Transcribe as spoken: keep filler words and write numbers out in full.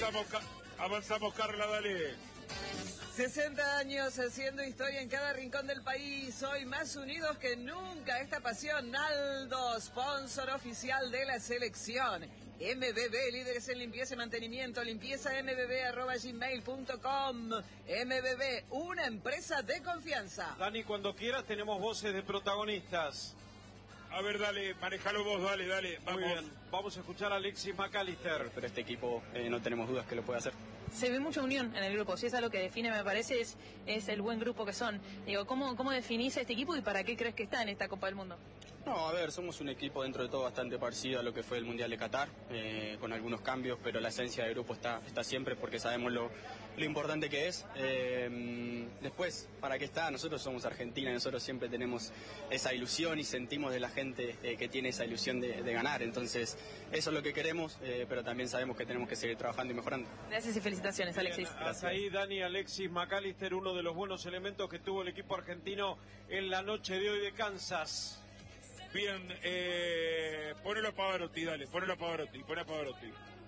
Avanzamos, avanzamos, Carla, dale. sesenta años haciendo historia en cada rincón del país, hoy más unidos que nunca. Esta pasión, Naldo, sponsor oficial de la selección. M B B, líderes en limpieza y mantenimiento, limpieza m b b arroba gmail punto com. M B B, una empresa de confianza. Dani, cuando quieras tenemos voces de protagonistas. A ver, dale, manejalo vos, dale, dale. Vamos. Muy bien, vamos a escuchar a Alexis McAllister. Pero este equipo eh, no tenemos dudas que lo puede hacer. Se ve mucha unión en el grupo, si es algo que define, me parece, es, es el buen grupo que son. Digo, ¿cómo, cómo definís a este equipo y para qué crees que está en esta Copa del Mundo? No, a ver, somos un equipo dentro de todo bastante parecido a lo que fue el Mundial de Qatar, eh, con algunos cambios, pero la esencia del grupo está, está siempre porque sabemos lo, lo importante que es. Eh, después, ¿para qué está? Nosotros somos Argentina, nosotros siempre tenemos esa ilusión y sentimos de la gente eh, que tiene esa ilusión de, de ganar, entonces eso es lo que queremos, eh, pero también sabemos que tenemos que seguir trabajando y mejorando. Gracias y felicitaciones, Alexis. Bien, hasta ahí Dani, Alexis McAllister, uno de los buenos elementos que tuvo el equipo argentino en la noche de hoy de Kansas. Bien, eh, ponelo a Pavarotti, dale, ponelo a Pavarotti, ponelo a Pavarotti.